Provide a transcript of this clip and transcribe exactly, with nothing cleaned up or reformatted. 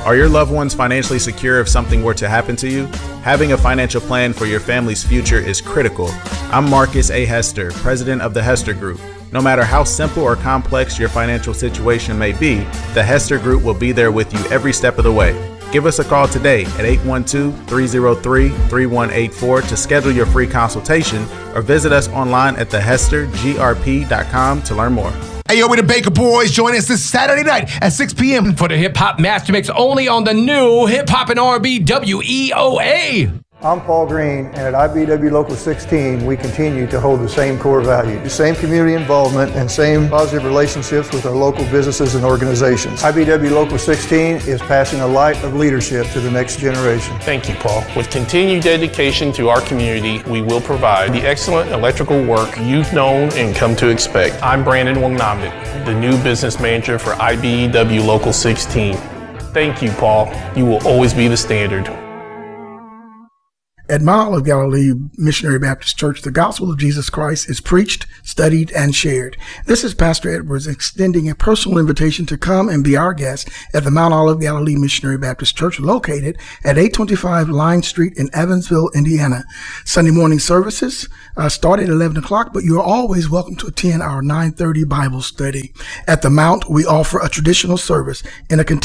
Are your loved ones financially secure if something were to happen to you? Having a financial plan for your family's future is critical. I'm Marcus A. Hester, president of the Hester Group. No matter how simple or complex your financial situation may be, the Hester Group will be there with you every step of the way. Give us a call today at eight one two, three zero three, three one eight four to schedule your free consultation, or visit us online at the hester g r p dot com to learn more. Hey, yo, we're the Baker Boys. Join us this Saturday night at six p.m. for the Hip Hop Master Mix, only on the new Hip Hop and R and B W E O A. I'm Paul Green, and at I B W Local sixteen, we continue to hold the same core value, the same community involvement, and same positive relationships with our local businesses and organizations. I B W Local sixteen is passing a light of leadership to the next generation. Thank you, Paul. With continued dedication to our community, we will provide the excellent electrical work you've known and come to expect. I'm Brandon Wangnamit, the new business manager for I B W Local sixteen. Thank you, Paul. You will always be the standard. At Mount Olive Galilee Missionary Baptist Church, the gospel of Jesus Christ is preached, studied, and shared. This is Pastor Edwards extending a personal invitation to come and be our guest at the Mount Olive Galilee Missionary Baptist Church, located at eight twenty-five Line Street in Evansville, Indiana. Sunday morning services uh, start at eleven o'clock, but you are always welcome to attend our nine thirty Bible study. At the Mount, we offer a traditional service in a